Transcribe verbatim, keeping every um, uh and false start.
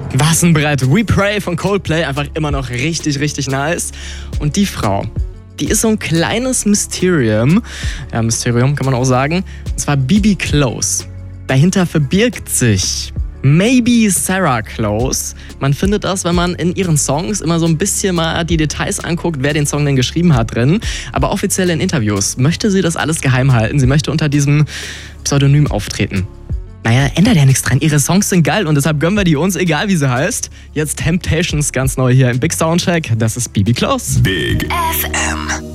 Was ein Brett. We Pray von Coldplay, einfach immer noch richtig, richtig nice. Und die Frau, die ist so ein kleines Mysterium. Ja, Mysterium kann man auch sagen. Und zwar Bibi Close. Dahinter verbirgt sich Maybe Sarah Close. Man findet das, wenn man in ihren Songs immer so ein bisschen mal die Details anguckt, wer den Song denn geschrieben hat drin. Aber offiziell in Interviews möchte sie das alles geheim halten. Sie möchte unter diesem Pseudonym auftreten. Naja, ändert ja nichts dran. Ihre Songs sind geil und deshalb gönnen wir die uns, egal wie sie heißt. Jetzt Temptations ganz neu hier im Big Soundcheck. Das ist Bibi Close. Big F M.